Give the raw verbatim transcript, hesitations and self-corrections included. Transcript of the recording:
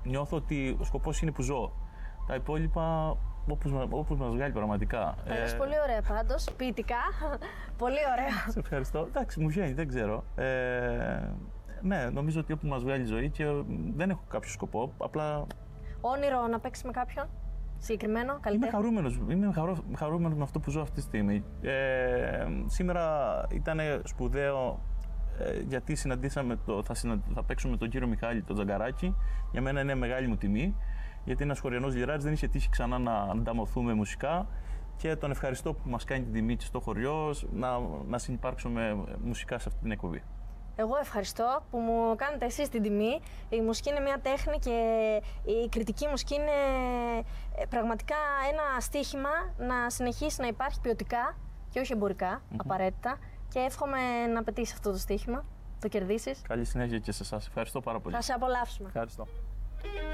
νιώθω ότι ο σκοπός είναι που ζω. Τα υπόλοιπα, όπως, όπως μας βγάλει πραγματικά. Πέρασε ε... πολύ ωραία πάντως, ποιητικά. Πολύ ωραία. Σε ευχαριστώ. Εντάξει, μου βγαίνει, δεν ξέρω. Ε, ναι, νομίζω ότι όπου μας βγάλει η ζωή και δεν έχω κάποιο σκοπό, απλά... Όνειρο να παίξεις με κάποιον συγκεκριμένο, καλλιτέχνη? Είμαι χαρούμενος, είμαι χαρό, χαρούμενος με αυτό που ζω αυτή τη στιγμή. Ε, σήμερα ήταν σπουδαίο ε, γιατί συναντήσαμε το, θα, συνα, θα παίξουμε τον κύριο Μιχάλη τον Τζαγκαράκη. Για μένα είναι μεγάλη μου τιμή, γιατί ένας χωριανός λιράρης δεν είχε τύχει ξανά να ανταμωθούμε μουσικά και τον ευχαριστώ που μας κάνει την τιμή στο χωριό να, να συνυπάρξουμε μουσικά σε αυτή την εκπομπή. Εγώ ευχαριστώ που μου κάνετε εσείς την τιμή. Η μουσική είναι μια τέχνη και η κριτική μουσική είναι πραγματικά ένα στίχημα να συνεχίσει να υπάρχει ποιοτικά και όχι εμπορικά, mm-hmm. απαραίτητα. Και εύχομαι να πετύχεις αυτό το στίχημα, το κερδίσεις. Καλή συνέχεια και σε εσάς. Ευχαριστώ πάρα πολύ. Θα σε απολαύσουμε. Ευχαριστώ.